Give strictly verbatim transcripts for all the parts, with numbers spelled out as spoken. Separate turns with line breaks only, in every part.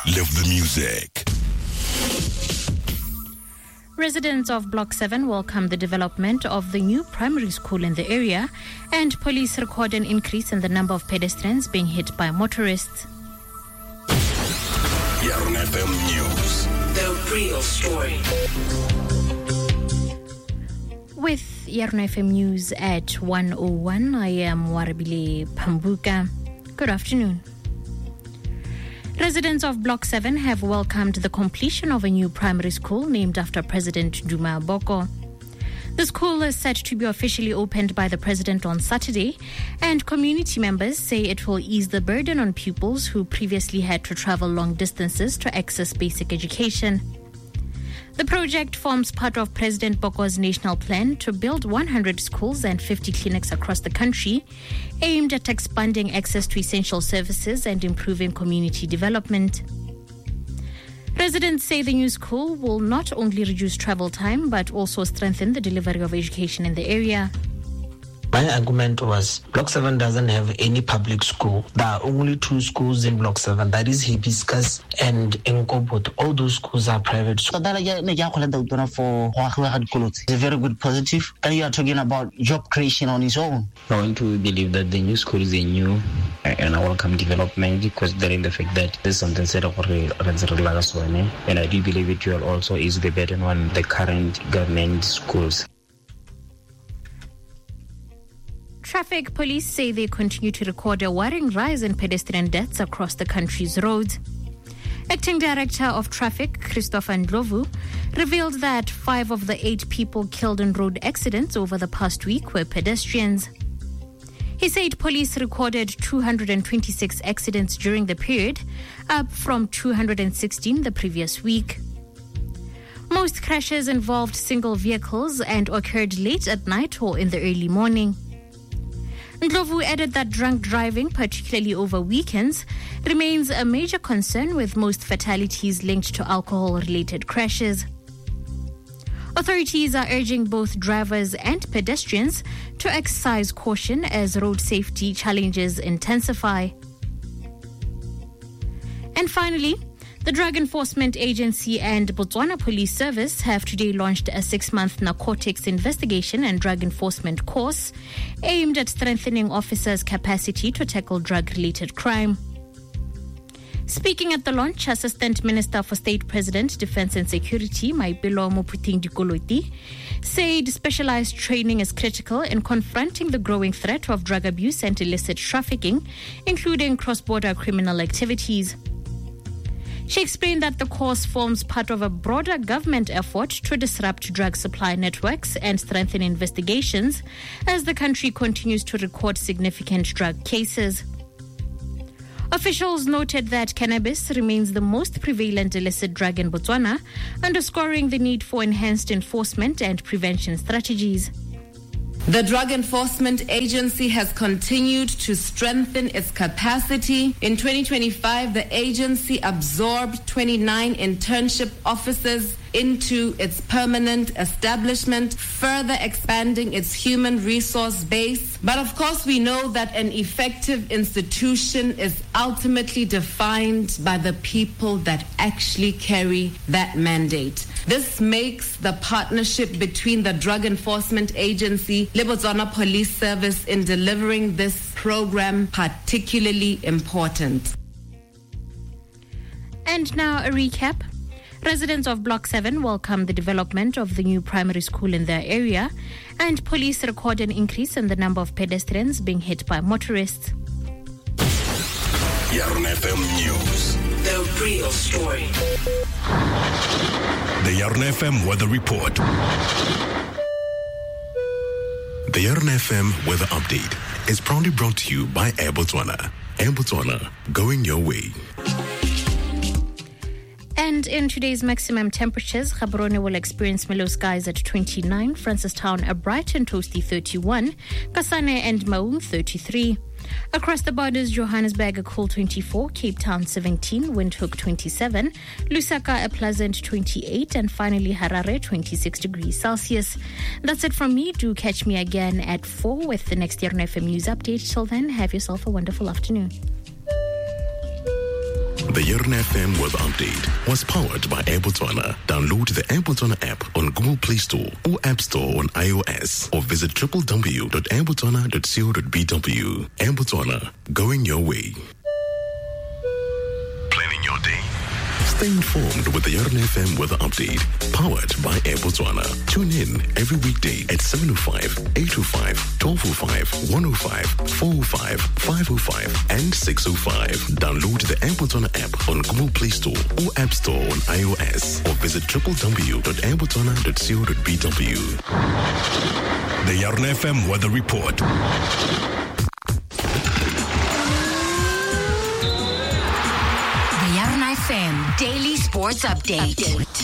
Live the music.
Residents of Block seven welcome the development of the new primary school in the area, and police record an increase in the number of pedestrians being hit by motorists.
Yarn F M News.
The real story.
With Yarn F M News at one oh one, I am Warabile Pambuka. Good afternoon. Residents of Block seven have welcomed the completion of a new primary school named after President Duma Boko. The school is set to be officially opened by the president on Saturday, and community members say it will ease the burden on pupils who previously had to travel long distances to access basic education. The project forms part of President Boko's national plan to build one hundred schools and fifty clinics across the country, aimed at expanding access to essential services and improving community development. Residents say the new school will not only reduce travel time, but also strengthen the delivery of education in the area.
My argument was Block seven doesn't have any public school. There are only two schools in Block seven. That is Hibiscus and Nkobot. All those schools are private schools.
It's a very good positive. And you are talking about job creation on its own.
I want to believe that the new school is a new and a welcome development, considering the fact that there's something set up for the and I do believe it will also ease the burden on the current government schools.
Traffic police say they continue to record a worrying rise in pedestrian deaths across the country's roads. Acting Director of Traffic, Christopher Ndlovu, revealed that five of the eight people killed in road accidents over the past week were pedestrians. He said police recorded two hundred twenty-six accidents during the period, up from two hundred sixteen the previous week. Most crashes involved single vehicles and occurred late at night or in the early morning. Ndlovu added that drunk driving, particularly over weekends, remains a major concern, with most fatalities linked to alcohol-related crashes. Authorities are urging both drivers and pedestrians to exercise caution as road safety challenges intensify. And finally, the Drug Enforcement Agency and Botswana Police Service have today launched a six-month narcotics investigation and drug enforcement course aimed at strengthening officers' capacity to tackle drug-related crime. Speaking at the launch, Assistant Minister for State President, Defense and Security, Maipelo Mophuthing-Dikoloiti, said specialized training is critical in confronting the growing threat of drug abuse and illicit trafficking, including cross-border criminal activities. She explained that the course forms part of a broader government effort to disrupt drug supply networks and strengthen investigations as the country continues to record significant drug cases. Officials noted that cannabis remains the most prevalent illicit drug in Botswana, underscoring the need for enhanced enforcement and prevention strategies.
The Drug Enforcement Agency has continued to strengthen its capacity. In twenty twenty-five, the agency absorbed twenty-nine internship officers into its permanent establishment, further expanding its human resource base. But of course, we know that an effective institution is ultimately defined by the people that actually carry that mandate. This makes the partnership between the Drug Enforcement Agency, the Botswana Police Service in delivering this program particularly important.
And now a recap. Residents of Block seven welcome the development of the new primary school in their area, and police record an increase in the number of pedestrians being hit by motorists.
Yarn F M News.
The real story.
The Yarn F M Weather Report. The Yarn F M Weather Update is proudly brought to you by Air Botswana. Air Botswana, going your way.
And in today's maximum temperatures, Gaborone will experience mellow skies at twenty-nine, Francistown a bright and toasty thirty-one, Kasane and Maun thirty-three. Across the borders, Johannesburg a cool twenty-four, Cape Town seventeen, Windhoek twenty-seven, Lusaka a pleasant twenty-eight, and finally Harare twenty-six degrees Celsius. That's it from me. Do catch me again at four with the next Yarn F M News Update. Till then, have yourself a wonderful afternoon.
The Yarn F M weather update was powered by Air Botswana. Download the Air Botswana app on Google Play Store or App Store on iOS, or visit w w w dot air botswana dot co dot b w. Air Botswana, going your way. Planning your day? Stay informed with the Yarn F M weather update, powered by Air Botswana. Tune in every weekday at seven oh five, eight oh five, twelve oh five, one oh five, four oh five, five oh five, and six oh five. Download the Air Botswana app on Google Play Store or App Store on iOS, or visit w w w dot air botswana dot co dot b w. The Yarn F M weather report.
F M Daily Sports Update.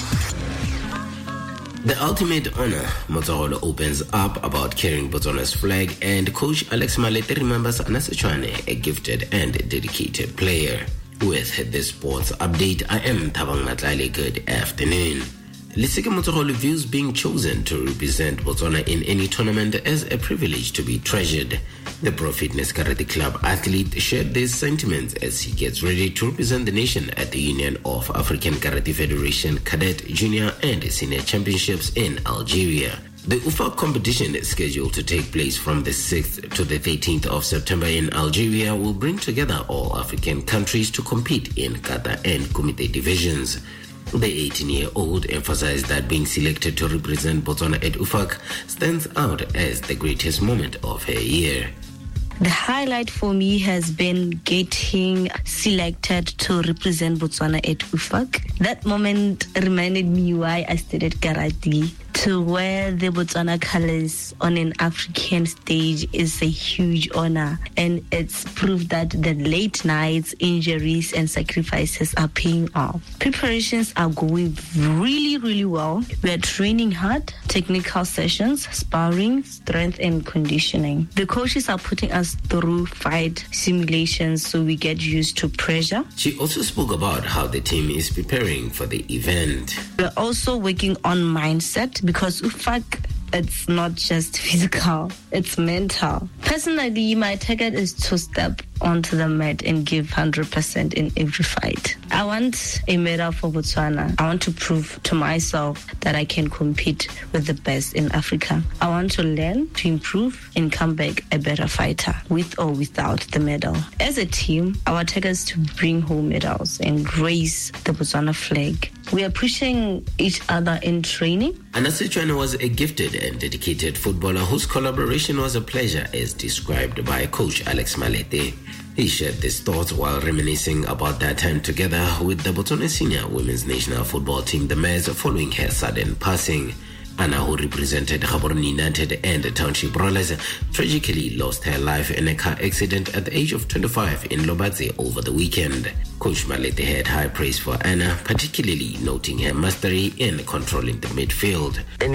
The ultimate honor, Motorola opens up about carrying Botswana's flag, and coach Alex Malete remembers Anna Sechwane, a gifted and dedicated player. With this sports update, I am Thabang Matlale. Good afternoon. Leseke Motorola views being chosen to represent Botswana in any tournament as a privilege to be treasured. The Pro Fitness Karate Club athlete shared these sentiments as he gets ready to represent the nation at the Union of African Karate Federation Cadet, Junior and Senior Championships in Algeria. The U F A C competition is scheduled to take place from the sixth to the thirteenth of September in Algeria will bring together all African countries to compete in kata and kumite divisions. The eighteen-year-old emphasized that being selected to represent Botswana at U F A C stands out as the greatest moment of her year.
The highlight for me has been getting selected to represent Botswana at U F A C. That moment reminded me why I studied karate. To wear the Botswana colors on an African stage is a huge honor, and it's proof that the late nights, injuries, and sacrifices are paying off. Preparations are going really, really well. We are training hard, technical sessions, sparring, strength, and conditioning. The coaches are putting us through fight simulations so we get used to pressure.
She also spoke about how the team is preparing for the event.
We're also working on mindset, because U F A C, it's not just physical, it's mental. Personally, my target is to step onto the mat and give one hundred percent in every fight. I want a medal for Botswana. I want to prove to myself that I can compete with the best in Africa. I want to learn, to improve, and come back a better fighter, with or without the medal. As a team, our target is to bring home medals and raise the Botswana flag. We are pushing each other in training.
Anna Sechwane was a gifted and dedicated footballer whose collaboration was a pleasure, as described by coach Alex Malete. He shared these thoughts while reminiscing about their time together with the Botswana senior women's national football team, the Maize, following her sudden passing. Anna, who represented Gaborone United and Township Rollers, tragically lost her life in a car accident at the age of twenty-five in Lobadze over the weekend. Coach Malete had high praise for Anna, particularly noting her mastery in controlling the midfield.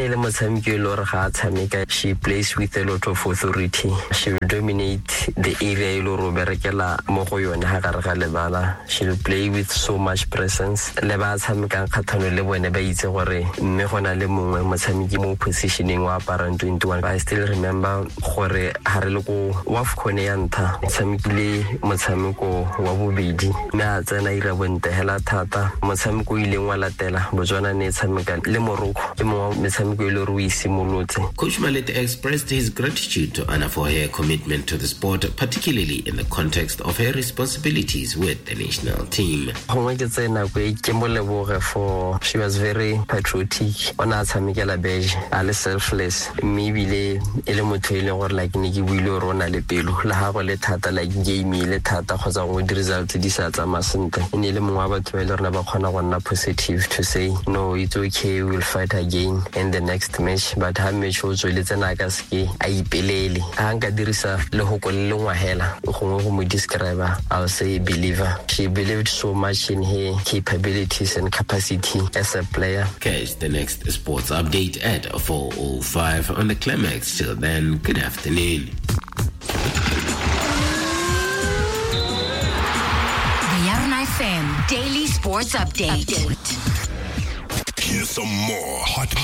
She plays with a lot of authority. She will dominate the area. She will play with so much presence. Positioning wa parang twenty-one. I still remember gore hareloko wa fkoneyanta tsamikile motsamiko wa bobedi na tsena ira bonte hela thata motsamiko ile ngwa latela Botswana ne tsamika le Morocco le mo motsamiko ile ro isimolotse.
Coach Malete expressed his gratitude to Anna for her commitment to the sport, particularly in the context of her responsibilities with the national team.
She was very patriotic. Ona tsamikela beige, ale selfless. Maybe le ele motho ile gore like niki buile rona le pelo la ha go le thata like game le thata go tsa go di results di sa tsa masente. Ene le mongwa ba tlo ile rona ba khona go nna positive to say no, it's okay, we'll fight again in the next match, but ha match o tswele tsena ka ske a ipelele a nka dirisa le go go le ngwa hela go go mo describe. I'll say believer. She believed so much in her capabilities and capacity as a player.
Catch the next sports update at four oh five on the Climax. Till then, good afternoon.
The Yarn F M Daily Sports Update.
Here's some more hot